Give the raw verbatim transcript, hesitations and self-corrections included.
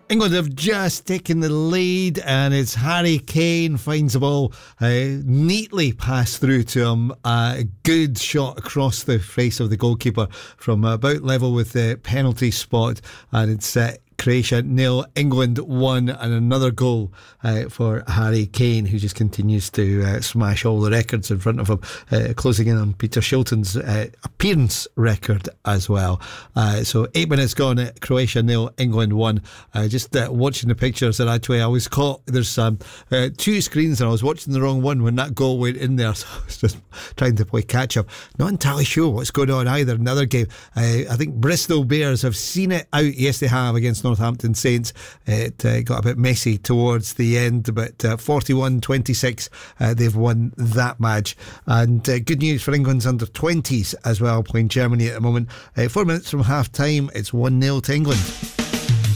England have just taken the lead, and it's Harry Kane finds the ball uh, neatly passed through to him. Uh, a good shot across the face of the goalkeeper from about level with the penalty spot, and it's uh, Croatia nil, England one, and another goal uh, for Harry Kane, who just continues to uh, smash all the records in front of him, uh, closing in on Peter Shilton's uh, appearance record as well. Uh, so eight minutes gone, uh, Croatia nil, England one. Uh, just uh, watching the pictures, and actually I was caught, there's um, uh, two screens and I was watching the wrong one when that goal went in there, so I was just trying to play catch up. Not entirely sure what's going on either. Another game, uh, I think Bristol Bears have seen it out. Yes, they have, against Northampton Saints. It uh, got a bit messy towards the end, but uh, forty-one twenty-six uh, they've won that match. And uh, good news for England's under twenties as well, playing Germany at the moment. Uh, four minutes from half time, it's one nil to England.